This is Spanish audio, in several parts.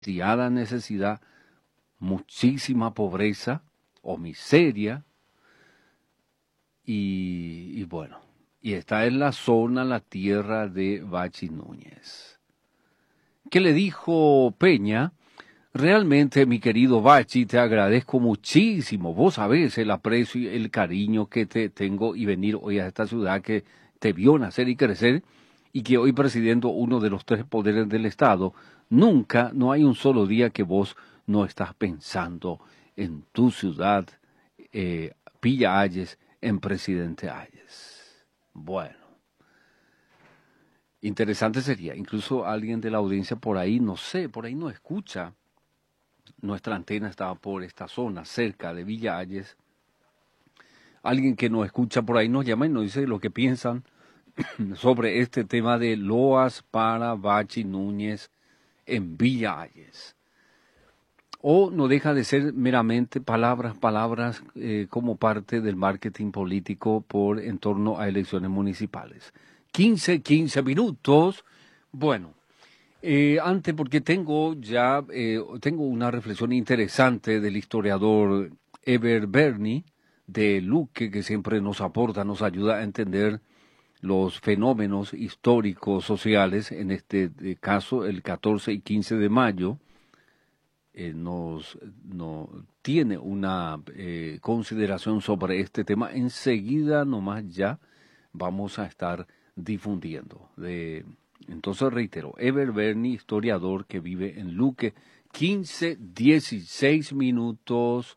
demasiada necesidad, muchísima pobreza o miseria, y bueno, y está en la zona, la tierra de Bachi Núñez. ¿Qué le dijo Peña? Realmente, mi querido Bachi, te agradezco muchísimo. Vos sabés el aprecio y el cariño que te tengo y venir hoy a esta ciudad que te vio nacer y crecer y que hoy presidiendo uno de los tres poderes del Estado, nunca, no hay un solo día que vos no estás pensando en tu ciudad, Villa Hayes, en Presidente Hayes. Bueno. Interesante sería, incluso alguien de la audiencia por ahí, no sé, por ahí no escucha. Nuestra antena estaba por esta zona, cerca de Villa Hayes. Alguien que nos escucha por ahí nos llama y nos dice lo que piensan sobre este tema de loas para Bachi Núñez en Villa Hayes. O no deja de ser meramente palabras como parte del marketing político en torno a elecciones municipales. 15 minutos. Bueno. Antes, porque tengo una reflexión interesante del historiador Eber Berni de Luque, que siempre nos aporta, nos ayuda a entender los fenómenos históricos, sociales, en este caso el 14 y 15 de mayo, tiene una consideración sobre este tema. Enseguida nomás ya vamos a estar difundiendo. Entonces reitero, Eber Berni, historiador que vive en Luque, 16 minutos.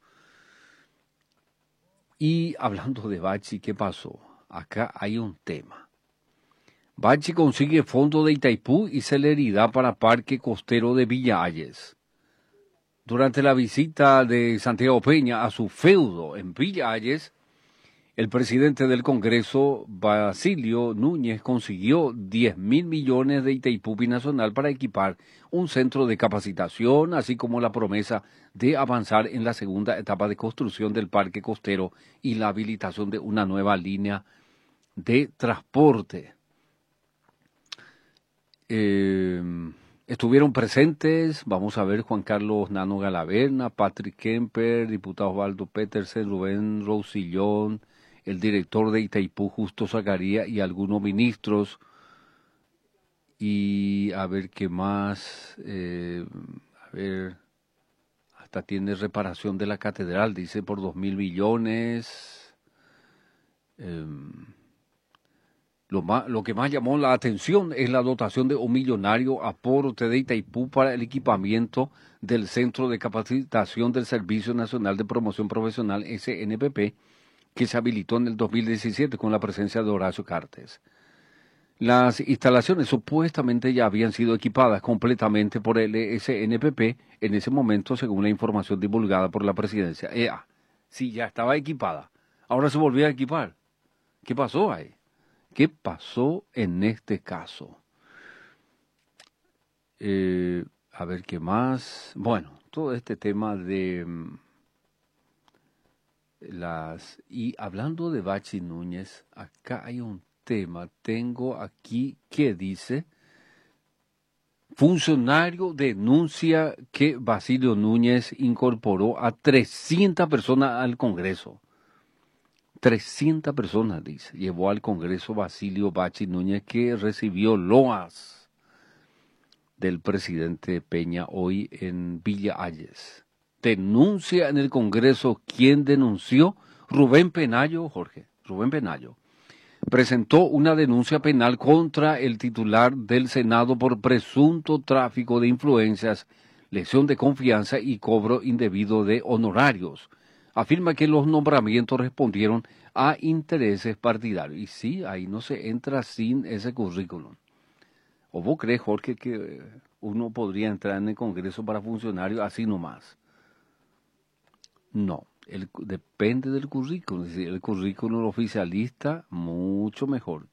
Y hablando de Bachi, ¿qué pasó? Acá hay un tema. Bachi consigue fondo de Itaipú y celeridad para Parque Costero de Villa Hayes. Durante la visita de Santiago Peña a su feudo en Villa Hayes, el presidente del Congreso, Basilio Núñez, consiguió 10.000 millones de Itaipú Binacional para equipar un centro de capacitación, así como la promesa de avanzar en la segunda etapa de construcción del parque costero y la habilitación de una nueva línea de transporte. Estuvieron presentes, vamos a ver, Juan Carlos Nano Galaverna, Patrick Kemper, diputado Osvaldo Petersen, Rubén Rousillón, el director de Itaipú, Justo Zacarías, y algunos ministros. Y a ver qué más, hasta tiene reparación de la catedral, dice por 2.000 millones. Lo que más llamó la atención es la dotación de un millonario aporte de Itaipú para el equipamiento del Centro de Capacitación del Servicio Nacional de Promoción Profesional, SNPP, que se habilitó en el 2017 con la presencia de Horacio Cartes. Las instalaciones supuestamente ya habían sido equipadas completamente por el SNPP en ese momento, según la información divulgada por la presidencia. Sí, ya estaba equipada. Ahora se volvió a equipar. ¿Qué pasó ahí? ¿Qué pasó en este caso? A ver qué más. Bueno, todo este tema de Y hablando de Bachi Núñez, acá hay un tema. Tengo aquí que dice: funcionario denuncia que Basilio Núñez incorporó a 300 personas al Congreso. 300 personas, dice, llevó al Congreso Basilio Bachi Núñez, que recibió loas del presidente Peña hoy en Villa Hayes. Denuncia en el Congreso. ¿Quién denunció? Rubén Penayo, Jorge. Rubén Penayo presentó una denuncia penal contra el titular del Senado por presunto tráfico de influencias, lesión de confianza y cobro indebido de honorarios. Afirma que los nombramientos respondieron a intereses partidarios. Y sí, ahí no se entra sin ese currículum. ¿O vos crees, Jorge, que uno podría entrar en el Congreso para funcionario así nomás? No, depende del currículum. Es decir, el currículum oficialista, mucho mejor.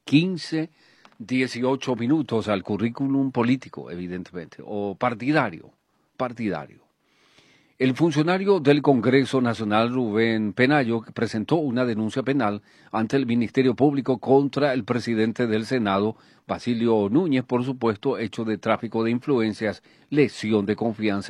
18 minutos al currículum político, evidentemente, o partidario. El funcionario del Congreso Nacional, Rubén Penayo, presentó una denuncia penal ante el Ministerio Público contra el presidente del Senado, Basilio Núñez, por supuesto hecho de tráfico de influencias, lesión de confianza